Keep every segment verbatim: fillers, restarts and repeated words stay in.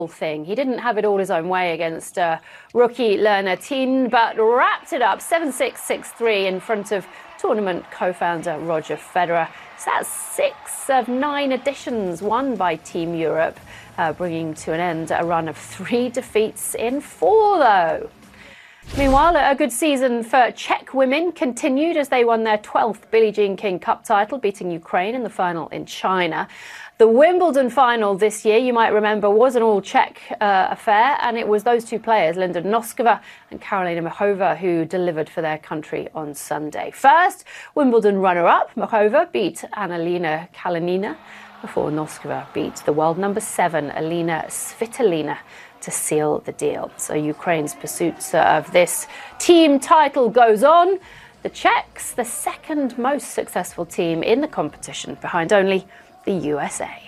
thing. He didn't have it all his own way against uh, rookie Lerner Tin, but wrapped it up seven six, six three in front of tournament co-founder Roger Federer. So that's six of nine editions won by Team Europe, uh, bringing to an end a run of three defeats in four, though. Meanwhile, a good season for Czech women continued as they won their twelfth Billie Jean King Cup title, beating Ukraine in the final in China. The Wimbledon final this year, you might remember, was an all-Czech uh, affair, and it was those two players, Linda Noskova and Karolina Muchova, who delivered for their country on Sunday. First, Wimbledon runner-up, Muchova beat Annalena Kalinina, before Noskova beat the world number seven, Alina Svitolina, to seal the deal. So Ukraine's pursuit of this team title goes on. The Czechs, the second most successful team in the competition, behind only the U S A.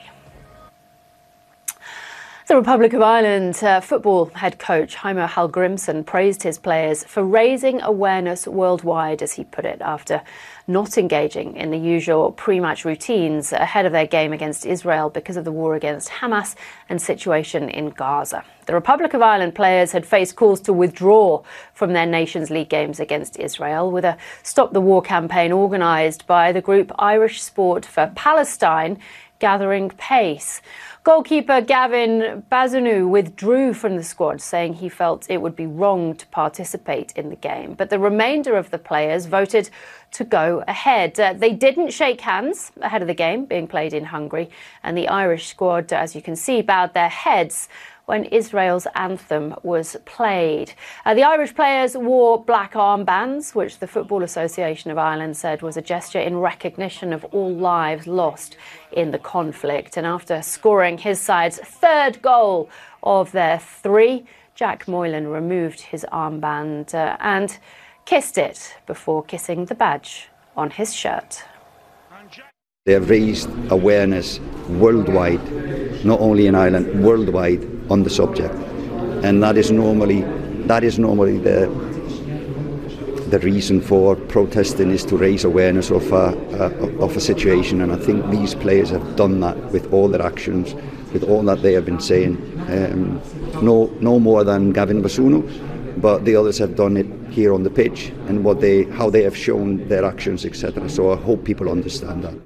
The Republic of Ireland uh, football head coach Heimir Hallgrímsson praised his players for raising awareness worldwide, as he put it, after not engaging in the usual pre-match routines ahead of their game against Israel because of the war against Hamas and situation in Gaza. The Republic of Ireland players had faced calls to withdraw from their Nations League games against Israel, with a Stop the War campaign organised by the group Irish Sport for Palestine gathering pace. Goalkeeper Gavin Bazunu withdrew from the squad, saying he felt it would be wrong to participate in the game. But the remainder of the players voted to go ahead. Uh, they didn't shake hands ahead of the game being played in Hungary, and the Irish squad, as you can see, bowed their heads when Israel's anthem was played. Uh, the Irish players wore black armbands, which the Football Association of Ireland said was a gesture in recognition of all lives lost in the conflict. And after scoring his side's third goal of their three, Jack Moylan removed his armband uh, and kissed it before kissing the badge on his shirt. They have raised awareness worldwide, not only in Ireland, worldwide on the subject, and that is normally that is normally the the reason for protesting, is to raise awareness of a, a of a situation. And I think these players have done that with all their actions, with all that they have been saying. Um, no, no more than Gavin Bazunu, but the others have done it here on the pitch and what they how they have shown their actions, et cetera. So I hope people understand that.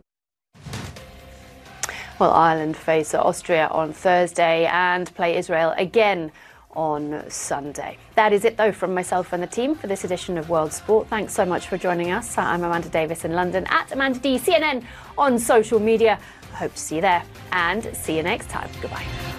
Well, Ireland face Austria on Thursday and play Israel again on Sunday. That is it, though, from myself and the team for this edition of World Sport. Thanks so much for joining us. I'm Amanda Davis in London, at Amanda D C N N on social media. I hope to see you there, and see you next time. Goodbye.